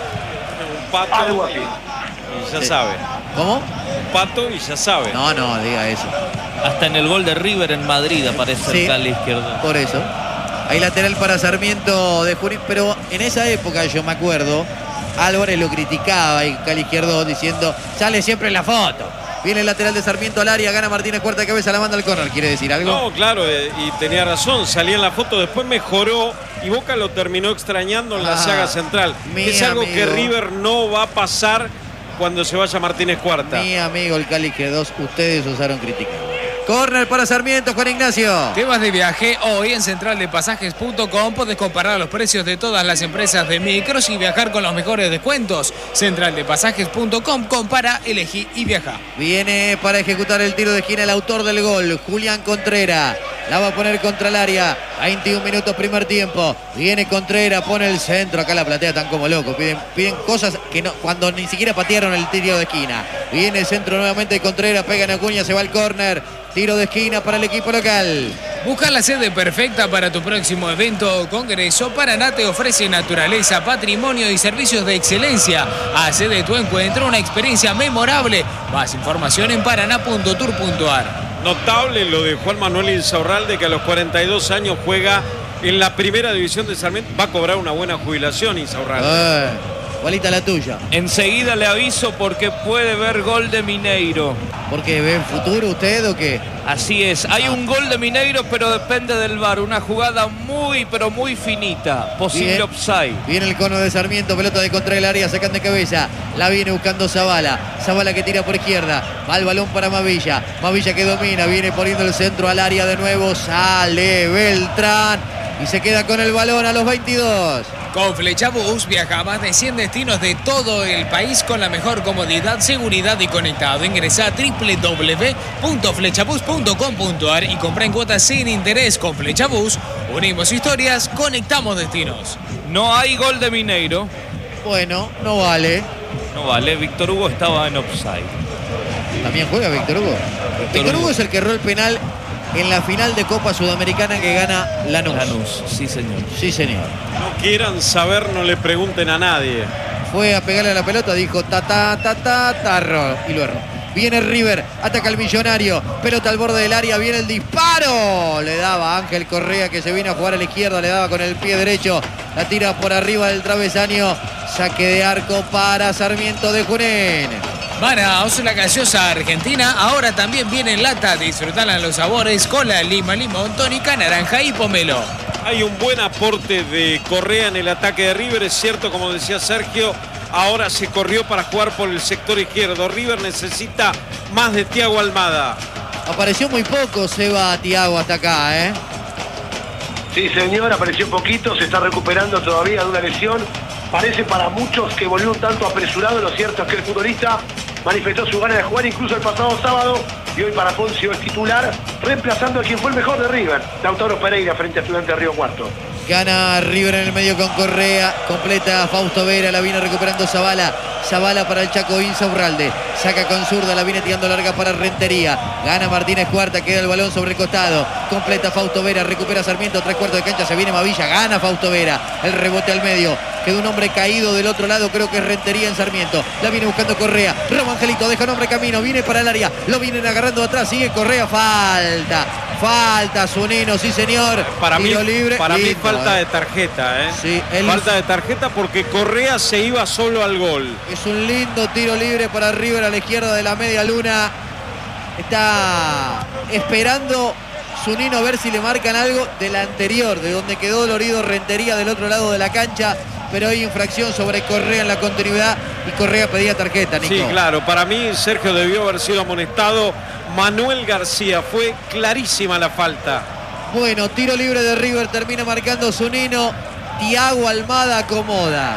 S4: Un pato.
S5: Algo así.
S4: Y ya sabe.
S1: ¿Cómo?
S4: Un pato y ya sabe.
S1: No, diga eso.
S7: Hasta en el gol de River en Madrid aparece
S1: Sí,
S7: el Cali Izquierdo.
S1: Por eso. Ahí lateral para Sarmiento de Junín. Pero en esa época, yo me acuerdo, Álvarez lo criticaba y Cali Izquierdo diciendo, sale siempre en la foto. Viene el lateral de Sarmiento al área, gana Martínez Cuarta de cabeza, la manda al córner. ¿Quiere decir algo?
S4: No, claro, y tenía razón, salía en la foto, después mejoró y Boca lo terminó extrañando en la saga central. Es algo
S1: amigo,
S4: que River no va a pasar cuando se vaya Martínez Cuarta.
S1: Mi amigo el Cali Izquierdo, ustedes usaron criticar. Córner para Sarmiento, Juan Ignacio.
S3: Te vas de viaje hoy en centraldepasajes.com. Podés comparar los precios de todas las empresas de micros y viajar con los mejores descuentos. Centraldepasajes.com. Compara, elegí y viaja.
S1: Viene para ejecutar el tiro de esquina el autor del gol, Julián Contreras. La va a poner contra el área. 21 minutos primer tiempo. Viene Contreras, pone el centro. Acá la platea tan como loco. Piden cosas que no, cuando ni siquiera patearon el tiro de esquina. Viene el centro nuevamente de Contreras, pega en Acuña, se va al córner. Tiro de esquina para el equipo local.
S3: Busca la sede perfecta para tu próximo evento o congreso. Paraná te ofrece naturaleza, patrimonio y servicios de excelencia. Hace de tu encuentro una experiencia memorable. Más información en paraná.tour.ar.
S4: Notable lo de Juan Manuel Insaurralde, que a los 42 años juega en la primera división de Sarmiento. Va a cobrar una buena jubilación Insaurralde.
S1: Igualita la tuya.
S2: Enseguida le aviso porque puede ver gol de Mineiro.
S1: ¿Porque ve en futuro usted o qué?
S2: Así es, hay un gol de Mineiro, pero depende del VAR. Una jugada muy, pero muy finita. Posible offside.
S1: Viene el cono de Sarmiento, pelota de contra el área, sacan de cabeza. La viene buscando Zavala. Zavala que tira por izquierda. Va el balón para Mavilla. Mavilla que domina, viene poniendo el centro al área de nuevo. Sale Beltrán y se queda con el balón a los 22.
S3: Con Flechabús viaja a más de 100 destinos de todo el país con la mejor comodidad, seguridad y conectado. Ingresa a www.flechabus.com.ar y compra en cuotas sin interés. Con Flechabús unimos historias, conectamos destinos.
S2: No hay gol de Mineiro.
S1: Bueno, no vale.
S2: No vale, Víctor Hugo estaba en offside.
S1: ¿También juega Víctor Hugo? Víctor Hugo es el que erró el penal en la final de Copa Sudamericana que gana Lanús.
S7: Sí, señor.
S1: Sí, señor.
S4: No quieran saber, no le pregunten a nadie.
S1: Fue a pegarle a la pelota, dijo tarro y lo erró. Viene River, ataca al Millonario, pelota al borde del área, viene el disparo. Le daba Ángel Correa que se vino a jugar a la izquierda, le daba con el pie derecho, la tira por arriba del travesaño. Saque de arco para Sarmiento de Junín.
S3: Manaos, la gaseosa argentina, ahora también viene en lata. Disfrutala los sabores: cola, lima, limón, tónica, naranja y pomelo.
S4: Hay un buen aporte de Correa en el ataque de River. Es cierto, como decía Sergio, ahora se corrió para jugar por el sector izquierdo. River necesita más de Thiago Almada.
S1: Apareció muy poco Seba Thiago hasta acá, ¿eh?
S5: Sí, señor, apareció poquito, se está recuperando todavía de una lesión. Parece para muchos que volvió un tanto apresurado. Lo cierto es que el futbolista manifestó su ganas de jugar incluso el pasado sábado y hoy para Poncio es titular, reemplazando a quien fue el mejor de River, Lautaro Pereira, frente a Estudiantes de Río Cuarto.
S1: Gana River en el medio con Correa, completa Fausto Vera, la viene recuperando Zavala. Zavala para el Chaco Insaurralde, saca con zurda, la viene tirando larga para Rentería. Gana Martínez Cuarta, queda el balón sobre el costado, completa Fausto Vera, recupera Sarmiento, 3/4 de cancha, se viene Mavilla, gana Fausto Vera, el rebote al medio. Quedó un hombre caído del otro lado, creo que es Rentería en Sarmiento. La viene buscando Correa. Ramo Angelito, deja un hombre camino, viene para el área. Lo vienen agarrando atrás, sigue Correa, falta. Falta, Zunino, sí señor.
S4: Para mí,
S1: libre.
S4: para mí
S1: Lindo,
S4: falta de tarjeta, ¿eh?
S1: Sí,
S4: falta de tarjeta porque Correa se iba solo al gol.
S1: Es un lindo tiro libre para River a la izquierda de la media luna. Está esperando Zunino a ver si le marcan algo de la anterior, de donde quedó dolorido Rentería del otro lado de la cancha, pero hay infracción sobre Correa en la continuidad y Correa pedía tarjeta, Nico.
S4: Sí, claro, para mí Sergio debió haber sido amonestado. Manuel García, fue clarísima la falta.
S1: Bueno, tiro libre de River, termina marcando Zunino. Thiago Almada acomoda.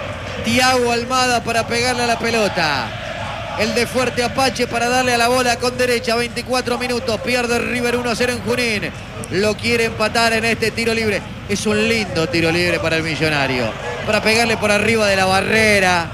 S1: Thiago Almada para pegarle a la pelota. El de Fuerte Apache para darle a la bola con derecha. 24 minutos. Pierde River 1-0 en Junín. Lo quiere empatar en este tiro libre. Es un lindo tiro libre para el Millonario. Para pegarle por arriba de la barrera.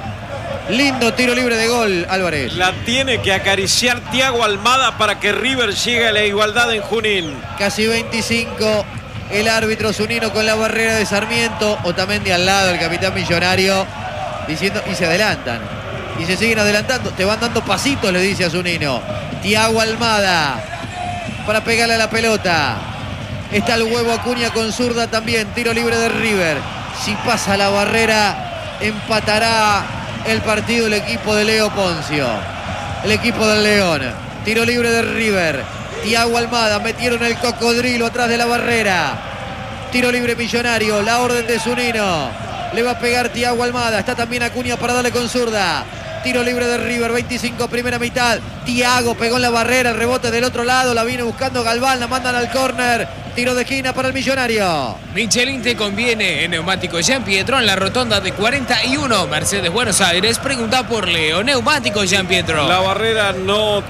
S1: Lindo tiro libre de gol, Álvarez.
S4: La tiene que acariciar Thiago Almada para que River llegue a la igualdad en Junín.
S1: Casi 25. El árbitro Zunino con la barrera de Sarmiento. Otamendi al lado, el capitán Millonario. Diciendo, y se adelantan. Y se siguen adelantando. Te van dando pasitos, le dice a Zunino. Thiago Almada. Para pegarle a la pelota. Está el huevo Acuña con zurda también. Tiro libre de River. Si pasa la barrera, empatará el partido el equipo de Leo Poncio. El equipo del León. Tiro libre de River. Thiago Almada, metieron el cocodrilo atrás de la barrera. Tiro libre Millonario, la orden de Zunino. Le va a pegar Thiago Almada, está también Acuña para darle con zurda. Tiro libre de River, 25, primera mitad. Thiago pegó en la barrera, el rebote del otro lado, la viene buscando Galván, la mandan al córner. Tiro de esquina para el Millonario.
S3: Michelin te conviene en Neumático Jean Pietro en la rotonda de 41, Mercedes Buenos Aires. Pregunta por Leo. Neumático Jean Pietro.
S4: La barrera no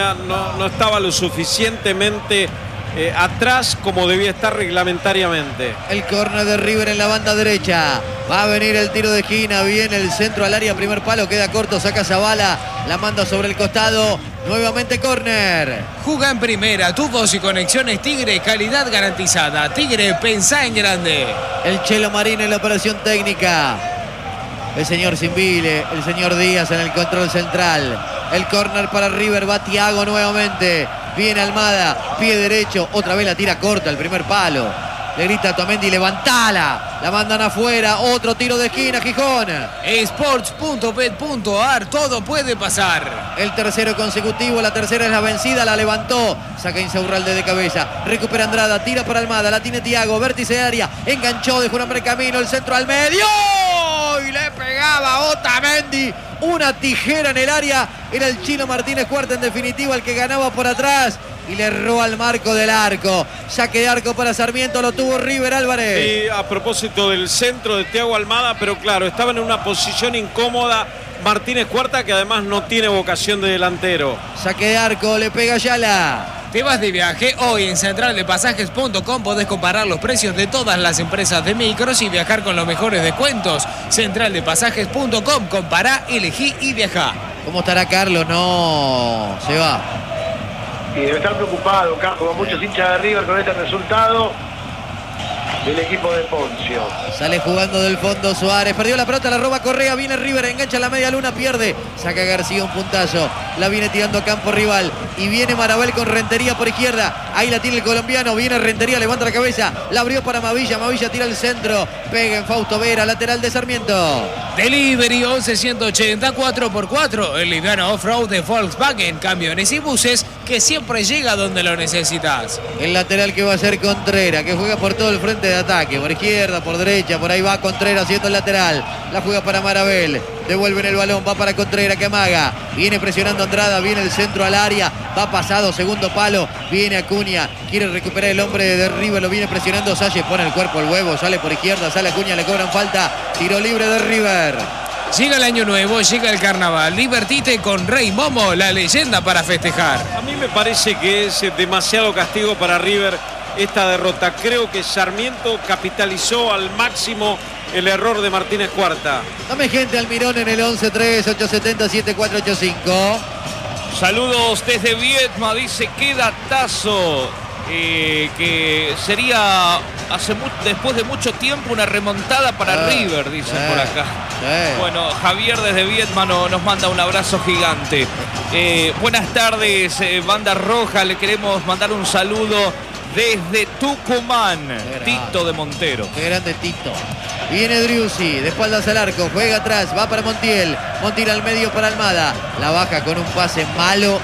S4: estaba lo suficientemente atrás como debía estar reglamentariamente.
S1: El córner de River en la banda derecha. Va a venir el tiro de esquina. Viene el centro al área. Primer palo. Queda corto. Saca Zavala. La manda sobre el costado. Nuevamente córner.
S3: Juga en primera. Tubos y conexiones Tigre. Calidad garantizada. Tigre, pensá en grande.
S1: El Chelo Marín en la operación técnica. El señor Simbile. El señor Díaz en el control central. El córner para River. Va Thiago nuevamente. Viene Almada, pie derecho, otra vez la tira corta, el primer palo. Le grita a Otamendi, levantala. La mandan afuera, otro tiro de esquina, Gijón.
S3: Sports.bet.ar, todo puede pasar.
S1: El tercero consecutivo, la tercera es la vencida, la levantó. Saca Insaurralde de cabeza, recupera Andrada, tira para Almada, la tiene Thiago, vértice de área, enganchó, dejó un hombre en camino, el centro al medio. Y le pegaba Otamendi. Una tijera en el área. Era el Chino Martínez Cuarta en definitiva el que ganaba por atrás. Y le erró al marco del arco. Saque de arco para Sarmiento, lo tuvo River, Álvarez.
S4: Y a propósito del centro de Thiago Almada, pero claro, estaba en una posición incómoda Martínez Cuarta, que además no tiene vocación de delantero.
S1: Saque de arco, le pega Ayala.
S3: ¿Te vas de viaje? Hoy en centraldepasajes.com podés comparar los precios de todas las empresas de micros y viajar con los mejores descuentos. Centraldepasajes.com, compará, elegí y viajá.
S1: ¿Cómo estará Carlos? No, se va.
S5: Y debe estar preocupado, como muchos hinchas de River con este resultado del equipo de Poncio.
S1: Sale jugando del fondo Suárez, perdió la pelota, la roba Correa, viene River, engancha la media luna, pierde, saca García un puntazo, la viene tirando a campo rival y viene Marabel con Rentería por izquierda, ahí la tiene el colombiano, viene Rentería, levanta la cabeza, la abrió para Mavilla, Mavilla tira el centro, pega en Fausto Vera, lateral de Sarmiento.
S3: Delivery 11 4x4, el liviano off-road de Volkswagen, camiones y buses que siempre llega donde lo necesitas.
S1: El lateral que va a ser Contreras, que juega por todo el frente de ataque, por izquierda, por derecha, por ahí va Contreras haciendo el lateral, la juega para Marabel, devuelven el balón, va para Contreras que amaga, viene presionando Andrada, viene el centro al área, va pasado, segundo palo, viene Acuña, quiere recuperar el hombre de River, lo viene presionando Salles, pone el cuerpo al huevo, sale por izquierda, sale Acuña, le cobran falta, tiro libre de River.
S3: Llega el año nuevo, llega el carnaval, divertite con Rey Momo, la leyenda para festejar.
S4: A mí me parece que es demasiado castigo para River esta derrota. Creo que Sarmiento capitalizó al máximo el error de Martínez Cuarta.
S1: Dame gente al Mirón en el 11-3-870-7485.
S2: Saludos desde Viedma, dice qué datazo. Que sería después de mucho tiempo una remontada para River, dicen por acá. Bueno, Javier desde Viedma nos manda un abrazo gigante. Buenas tardes, Banda Roja, le queremos mandar un saludo desde Tucumán. Tito de Montero.
S1: Qué grande Tito. Viene Driussi, de espaldas al arco, juega atrás, va para Montiel. Montiel al medio para Almada. La baja con un pase malo.